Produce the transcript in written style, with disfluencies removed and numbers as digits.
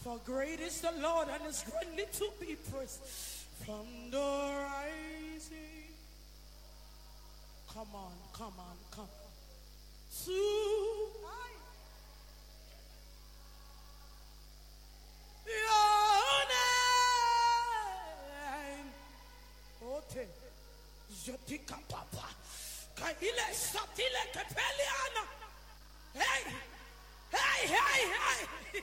For great is the Lord and is greatly to be praised from the rising. Come on, come on, come on. To your name. Okay. Jotika Papa. Kaile Satile Kapeliana. Hey, hey, hey, hey.